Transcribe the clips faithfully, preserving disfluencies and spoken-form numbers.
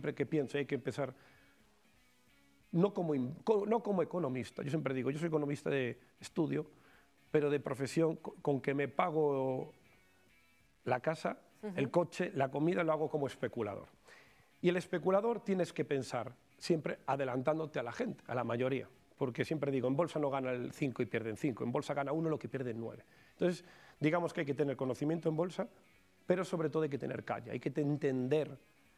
siempre que pienso, hay que empezar, no como, no como economista, yo siempre digo, yo soy economista de estudio, pero de profesión, con que me pago la casa, uh-huh. el coche, la comida, lo hago como especulador. Y el especulador tienes que pensar siempre adelantándote a la gente, a la mayoría, porque siempre digo, en bolsa no gana el cinco y pierden cinco, en bolsa gana uno lo que pierde nueve. Entonces, digamos que hay que tener conocimiento en bolsa, pero sobre todo hay que tener calle, hay que entender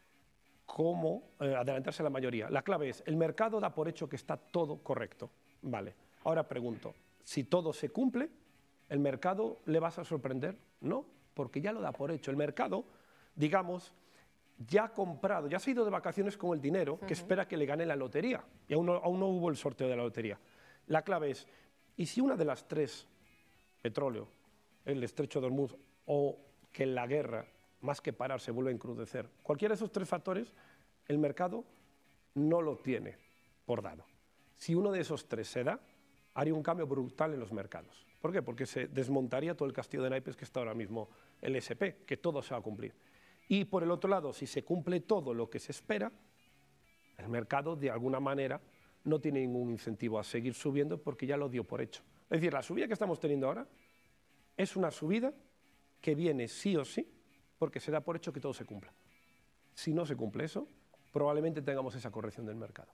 cómo eh, adelantarse a la mayoría. La clave es, el mercado da por hecho que está todo correcto. Vale, ahora pregunto, si todo se cumple, ¿el mercado le vas a sorprender? No, porque ya lo da por hecho. El mercado, digamos, ya ha comprado, ya se ha ido de vacaciones con el dinero que uh-huh. espera que le gane la lotería. Y aún no, aún no hubo el sorteo de la lotería. La clave es, ¿y si una de las tres, petróleo, el estrecho de Hormuz o que la guerra, más que parar, se vuelve a encrudecer? Cualquiera de esos tres factores, el mercado no lo tiene por dado. Si uno de esos tres se da, haría un cambio brutal en los mercados. ¿Por qué? Porque se desmontaría todo el castillo de naipes que está ahora mismo el ese pe, que todo se va a cumplir. Y por el otro lado, si se cumple todo lo que se espera, el mercado de alguna manera no tiene ningún incentivo a seguir subiendo porque ya lo dio por hecho. Es decir, la subida que estamos teniendo ahora es una subida que viene sí o sí porque se da por hecho que todo se cumpla. Si no se cumple eso, probablemente tengamos esa corrección del mercado.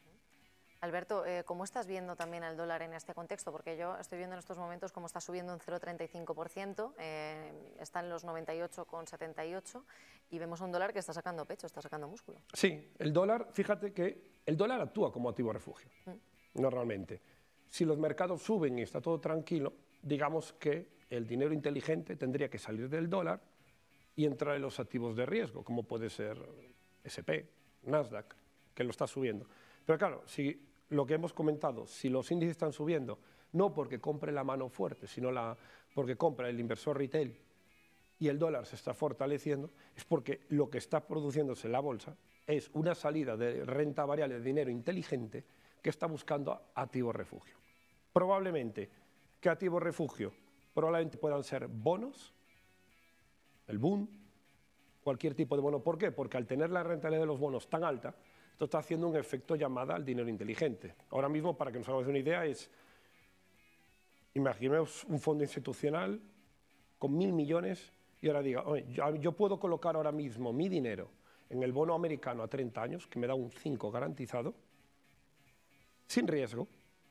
Alberto, eh, ¿cómo estás viendo también el dólar en este contexto? Porque yo estoy viendo en estos momentos cómo está subiendo un cero coma treinta y cinco por ciento, eh, está en los noventa y ocho coma setenta y ocho y vemos un dólar que está sacando pecho, está sacando músculo. Sí, el dólar, fíjate que el dólar actúa como activo refugio, mm. normalmente. Si los mercados suben y está todo tranquilo, digamos que el dinero inteligente tendría que salir del dólar y entrar en los activos de riesgo, como puede ser ese pe, Nasdaq, que lo está subiendo. Pero claro, si lo que hemos comentado, si los índices están subiendo, no porque compre la mano fuerte, sino la, porque compra el inversor retail y el dólar se está fortaleciendo, es porque lo que está produciéndose en la bolsa es una salida de renta variable de dinero inteligente que está buscando activo refugio. Probablemente, ¿qué activo refugio? Probablemente puedan ser bonos, el boom, cualquier tipo de bono. ¿Por qué? Porque al tener la rentabilidad de los bonos tan alta, esto está haciendo un efecto llamada al dinero inteligente. Ahora mismo, para que nos hagamos una idea, es, imaginemos un fondo institucional con mil millones y ahora diga, oye, yo, yo puedo colocar ahora mismo mi dinero en el bono americano a treinta años, que me da un cinco garantizado, sin riesgo,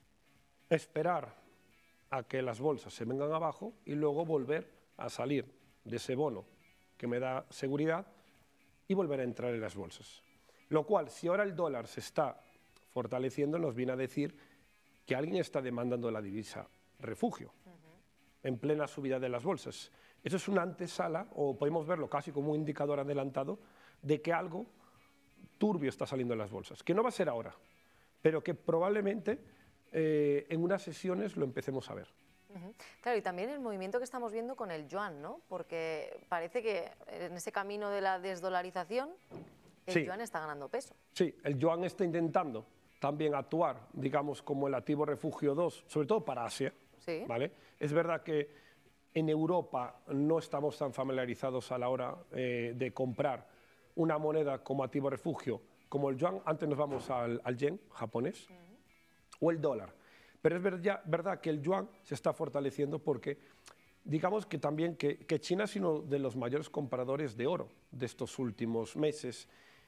esperar a que las bolsas se vengan abajo y luego volver a salir de ese bono que me da seguridad y volver a entrar en las bolsas. Lo cual, si ahora el dólar se está fortaleciendo, nos viene a decir que alguien está demandando la divisa refugio uh-huh. en plena subida de las bolsas. Eso es una antesala, o podemos verlo casi como un indicador adelantado, de que algo turbio está saliendo en las bolsas. Que no va a ser ahora, pero que probablemente eh, en unas sesiones lo empecemos a ver. Uh-huh. Claro, y también el movimiento que estamos viendo con el yuan, ¿no? Porque parece que en ese camino de la desdolarización el sí. yuan está ganando peso. Sí, el yuan está intentando también actuar, digamos, como el activo refugio dos, sobre todo para Asia. Sí. ¿Vale? Es verdad que en Europa no estamos tan familiarizados a la hora eh, de comprar una moneda como activo refugio como el yuan. Antes nos vamos al, al yen japonés uh-huh. o el dólar. Pero es verdad, verdad que el yuan se está fortaleciendo porque, digamos que también que, que China es uno de los mayores compradores de oro de estos últimos meses.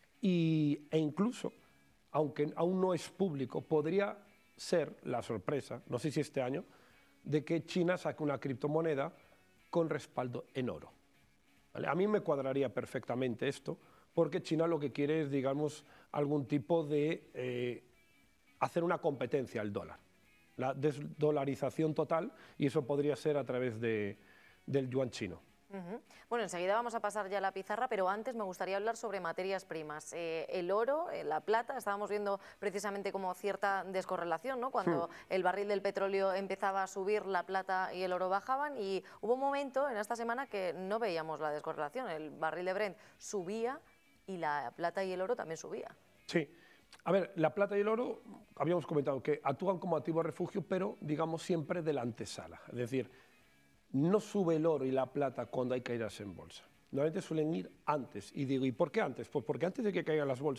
Y, e incluso, aunque aún no es público, podría ser la sorpresa, no sé si este año, de que China saque una criptomoneda con respaldo en oro. ¿Vale? A mí me cuadraría perfectamente esto, porque China lo que quiere es, digamos, algún tipo de eh, hacer una competencia al dólar. La desdolarización total, y eso podría ser a través de, del yuan chino. Uh-huh. Bueno, enseguida vamos a pasar ya a la pizarra, pero antes me gustaría hablar sobre materias primas. Eh, el oro, eh, la plata, estábamos viendo precisamente como cierta descorrelación, ¿no? Cuando hmm. el barril del petróleo empezaba a subir, la plata y el oro bajaban, y hubo un momento en esta semana que no veíamos la descorrelación. El barril de Brent subía y la plata y el oro también subía. Sí. A ver, la plata y el oro, habíamos comentado que actúan como activo de refugio, pero digamos siempre de la antesala. Es decir, no sube el oro y la plata cuando hay caídas en bolsa. Normalmente suelen ir antes. Y digo, ¿y por qué antes? Pues porque antes de que caigan las bolsas,